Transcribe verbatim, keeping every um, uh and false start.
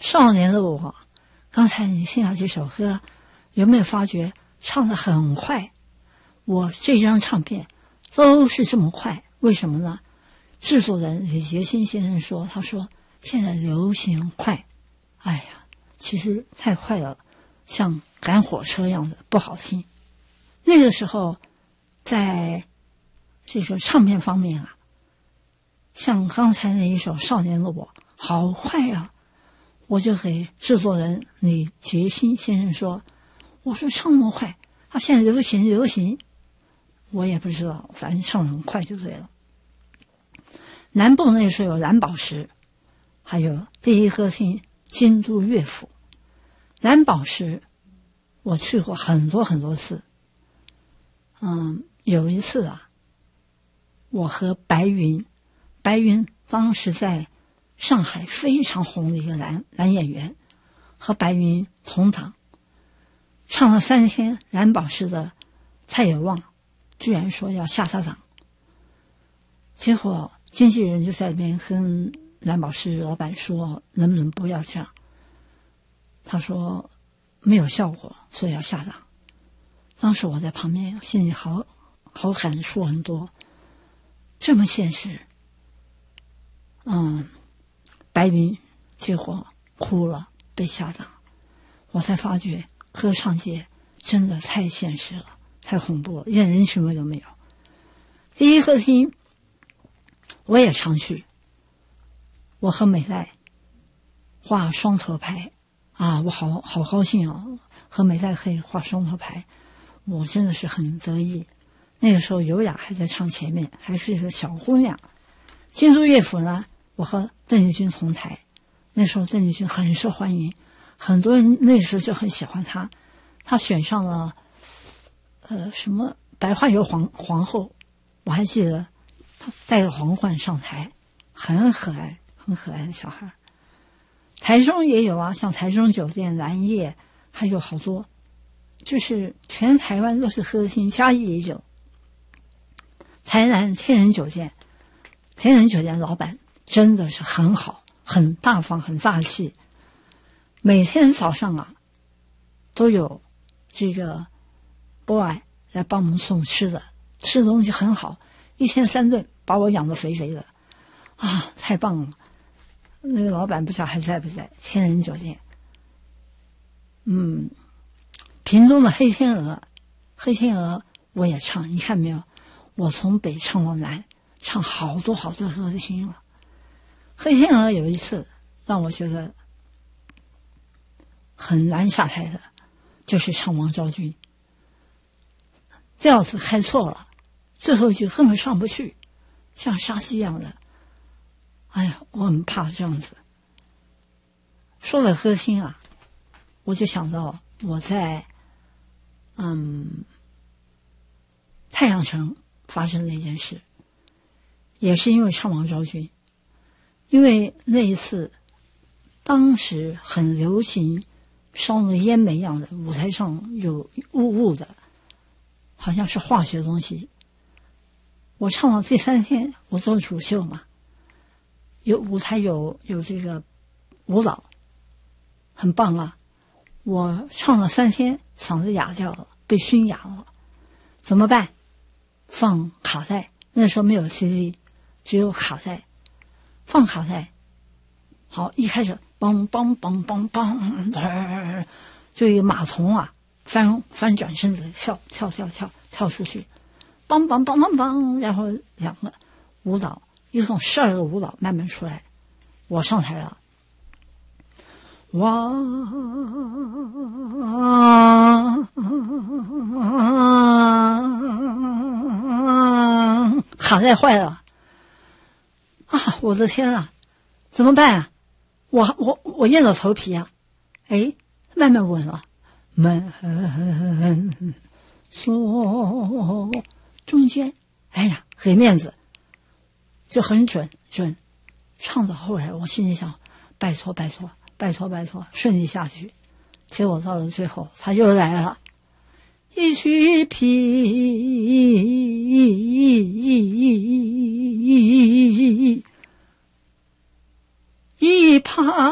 少年的我，刚才你听到这首歌，有没有发觉唱得很快？我这张唱片都是这么快，为什么呢？制作人李杰新先生说，他说现在流行快，哎呀，其实太快了，像赶火车一样的不好听。那个时候在这个唱片方面啊，像刚才那一首《少年的我》好快啊，我就给制作人李杰新先生说，我说唱那么快，他现在流行流行，我也不知道，反正唱得很快就对了。南部那时候有蓝宝石，还有第一歌厅京都乐府。蓝宝石我去过很多很多次，嗯，有一次啊，我和白云，白云当时在上海非常红的一个男男演员，和白云同场唱了三天，蓝宝石的蔡有旺居然说要下他场，结果经纪人就在那边跟蓝宝石老板说，能不能不要这样？他说没有效果，所以要下档。当时我在旁边，心里好好感触很多，这么现实。嗯，白云结果哭了，被下档，我才发觉歌唱界真的太现实了，太恐怖了，一点人情味都没有。第一歌厅我也常去，我和美代画双头牌啊，我好好高兴啊，和美代可以画双头牌，我真的是很得意。那个时候尤雅还在唱前面，还是一个小姑娘。京都乐府呢，我和邓丽君同台，那时候邓丽君很受欢迎，很多人那时候就很喜欢她，她选上了呃什么白花油皇皇后，我还记得她戴个皇冠上台，很可爱很可爱的小孩。台中也有啊，像台中酒店、蓝叶，还有好多，就是全台湾都是歌厅，嘉义也有。台南天人酒店，天人酒店老板真的是很好，很大方，很大气。每天早上啊，都有这个 boy 来帮我们送吃的，吃的东西很好，一天三顿，把我养得肥肥的，啊，太棒了！那个老板不知道还在不在？天人酒店，嗯，屏东的黑天鹅，黑天鹅我也唱，你看没有？我从北唱到南，唱好多好多歌厅了。黑天鹅有一次让我觉得很难下台的，就是唱王昭君，调子开错了，最后一句根本上不去，像沙溪一样的。哎呀，我很怕这样子。说到歌厅啊，我就想到我在嗯太阳城发生的一件事，也是因为唱王昭君。因为那一次当时很流行烧那个烟煤一样的，舞台上有雾雾的，好像是化学东西。我唱了第三天，我做主秀嘛，有舞台有有这个舞蹈，很棒啊！我唱了三天，嗓子哑掉了，被熏哑了，怎么办？放卡带，那时候没有 C D， 只有卡带，放卡带。好，一开始梆梆梆梆梆，就一个马童啊，翻翻转身子跳跳跳跳跳出去，梆梆梆梆梆，然后两个舞蹈，一共十二个舞蹈慢慢出来，我上台了。哇，卡带坏了啊！我的天啊，怎么办啊？我我我硬着头皮啊！哎，慢慢稳了，门锁中间，哎呀，给面子，就很准准。唱到后来，我心里想，拜托拜托。拜托拜托，顺利下去。结果到了最后，他又来了，一曲皮一帕。